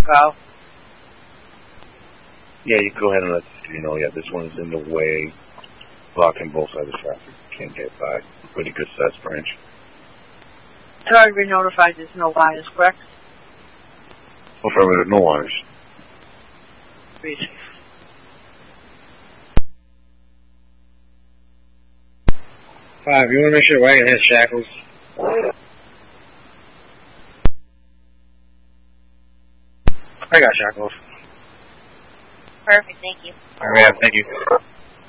Go. Yeah, you go ahead and let the city know. Yeah, this one is in the way, blocking both sides of traffic. Can't get by. Pretty good sized branch. I've already been notified there's no wires, correct? Affirmative, no wires. Read. 5, you want to make sure the wagon has shackles? I got shackles. Perfect, thank you. Alright, thank you.